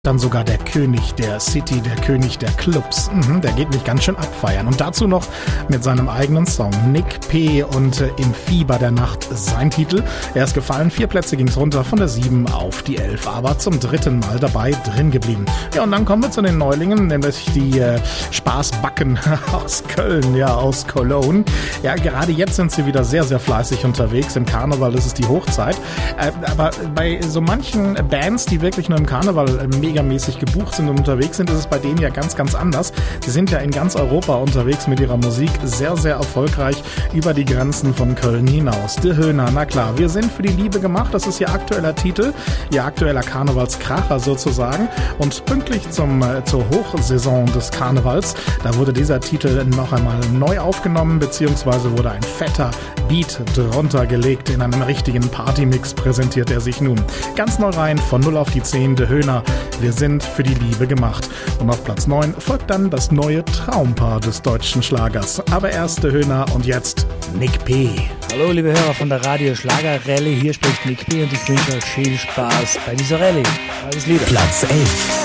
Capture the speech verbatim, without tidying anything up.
Dann sogar der König der City, der König der Clubs. Mhm, der geht mich ganz schön abfeiern. Und dazu noch mit seinem eigenen Song Nick P. und äh, Im Fieber der Nacht sein Titel. Er ist gefallen, vier Plätze ging's runter von der sieben auf die elf, aber zum dritten Mal dabei drin geblieben. Ja, und dann kommen wir zu den Neulingen, nämlich die äh, Spaßbacken aus Köln, ja, aus Cologne. Ja, gerade jetzt sind sie wieder sehr, sehr fleißig unterwegs. Im Karneval ist es die Hochzeit. Äh, aber bei so manchen Bands, die wirklich nur im Karneval äh, megamäßig gebucht sind und unterwegs sind, ist es bei denen ja ganz, ganz anders. Sie sind ja in ganz Europa unterwegs mit ihrer Musik, sehr, sehr erfolgreich über die Grenzen von Köln hinaus. Die Höhner, na klar, wir sind für die Liebe gemacht, das ist ihr aktueller Titel, ihr aktueller Karnevalskracher sozusagen, und pünktlich zum, äh, zur Hochsaison des Karnevals, da wurde dieser Titel noch einmal neu aufgenommen, beziehungsweise wurde ein fetter Beat drunter gelegt. In einem richtigen Partymix präsentiert er sich nun. Ganz neu rein, von null auf die zehn, die Höhner. Wir sind für die Liebe gemacht. Und auf Platz neun folgt dann das neue Traumpaar des deutschen Schlagers. Aber erst der Höhner und jetzt Nick P. Hallo liebe Hörer von der Radio Schlager Rallye, hier spricht Nick P. und ich wünsche euch viel Spaß bei dieser Rallye. Alles Liebe. Platz elf.